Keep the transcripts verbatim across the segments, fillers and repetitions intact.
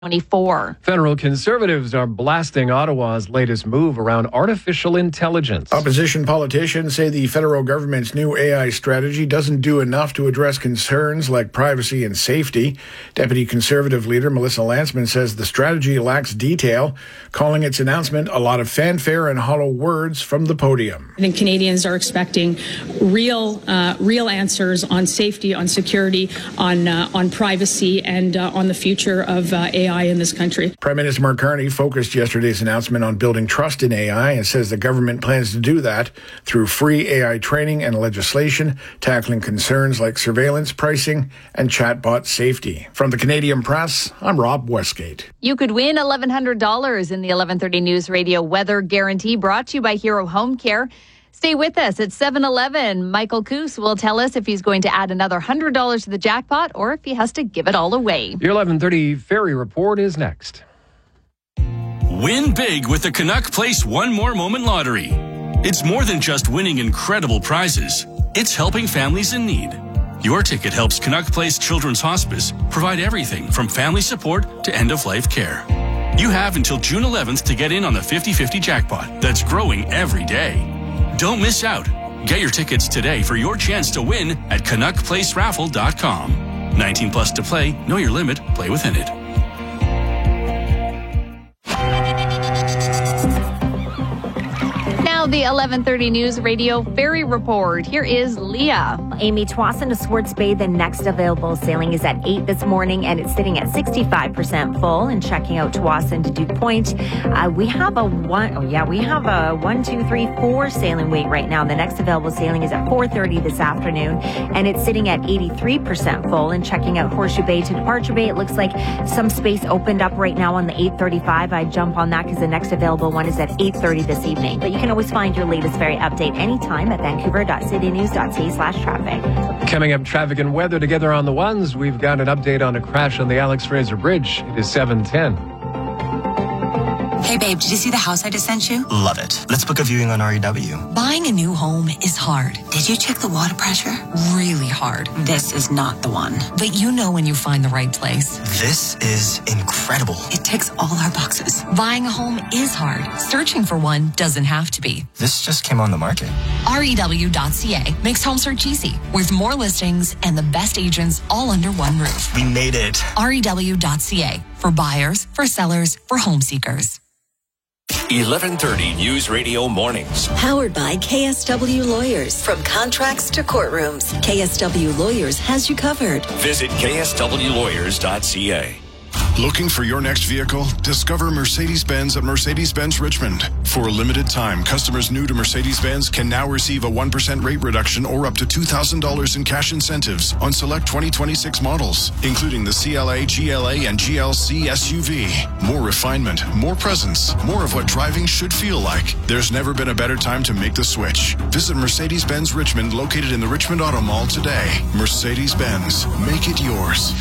twenty-four. Federal conservatives are blasting Ottawa's latest move around artificial intelligence. Opposition politicians say the federal government's new A I strategy doesn't do enough to address concerns like privacy and safety. Deputy Conservative leader Melissa Lantsman says the strategy lacks detail, calling its announcement a lot of fanfare and hollow words from the podium. I think Canadians are expecting real, uh, real answers on safety, on security, on uh, on privacy, and uh, on the future of uh, A I in this country. Prime Minister Mark Carney focused yesterday's announcement on building trust in A I and says the government plans to do that through free A I training and legislation, tackling concerns like surveillance, pricing, and chatbot safety. From the Canadian Press, I'm Rob Westgate. You could win eleven hundred dollars in the eleven thirty News Radio Weather Guarantee, brought to you by Hero Home Care. Stay with us at seven eleven. Michael Coos will tell us if he's going to add another one hundred dollars to the jackpot or if he has to give it all away. Your eleven thirty Ferry Report is next. Win big with the Canuck Place One More Moment Lottery. It's more than just winning incredible prizes. It's helping families in need. Your ticket helps Canuck Place Children's Hospice provide everything from family support to end-of-life care. You have until June eleventh to get in on the fifty-fifty jackpot that's growing every day. Don't miss out. Get your tickets today for your chance to win at Canuck Place Raffle dot com. nineteen plus to play. Know your limit. Play within it. Now the eleven thirty News Radio Ferry Report. Here is Leah. Amy, Tsawwassen to Swartz Bay, the next available sailing is at eight this morning, and it's sitting at sixty-five percent full. And checking out Tsawwassen to Duke Point, uh, we have a one, oh yeah, we have a one, two, three, four sailing wait right now. The next available sailing is at four thirty this afternoon, and it's sitting at eighty-three percent full. And checking out Horseshoe Bay to Departure Bay, it looks like some space opened up right now on the eight thirty-five. I'd jump on that because the next available one is at eight thirty this evening. But you can always find your latest ferry update anytime at vancouver dot city news dot c a slash traffic. Coming up, traffic and weather together on the ones. We've got an update on a crash on the Alex Fraser Bridge. It is seven ten. Hey babe, did you see the house I just sent you? Love it. Let's book a viewing on R E W. Buying a new home is hard. Did you check the water pressure? Really hard. This is not the one. But you know when you find the right place. This is incredible. It ticks all our boxes. Buying a home is hard. Searching for one doesn't have to be. This just came on the market. R E W dot c a makes home search easy, with more listings and the best agents all under one roof. We made it. R E W dot c a for buyers, for sellers, for home seekers. eleven thirty News Radio Mornings. Powered by K S W Lawyers. From contracts to courtrooms, K S W Lawyers has you covered. Visit K S W lawyers dot c a. Looking for your next vehicle? Discover Mercedes-Benz at Mercedes-Benz Richmond. For a limited time, customers new to Mercedes-Benz can now receive a one percent rate reduction or up to two thousand dollars in cash incentives on select twenty twenty-six models, including the C L A, G L A, and G L C S U V. More refinement, more presence, more of what driving should feel like. There's never been a better time to make the switch. Visit Mercedes-Benz Richmond, located in the Richmond Auto Mall today. Mercedes-Benz. Make it yours.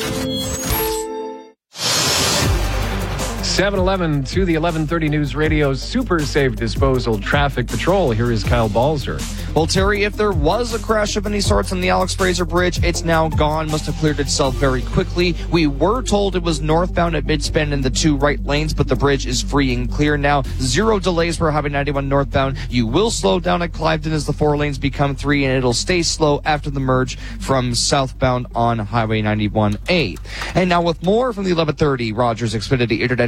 seven eleven to the eleven thirty News Radio Super Safe Disposal Traffic Patrol. Here is Kyle Balzer. Well, Terry, if there was a crash of any sorts on the Alex Fraser Bridge, it's now gone. Must have cleared itself very quickly. We were told it was northbound at mid-span in the two right lanes, but the bridge is free and clear now. Zero delays for Highway ninety-one northbound. You will slow down at Cliveden as the four lanes become three, and it'll stay slow after the merge from southbound on Highway ninety-one A. And now with more from the eleven thirty Rogers Xfinity Internet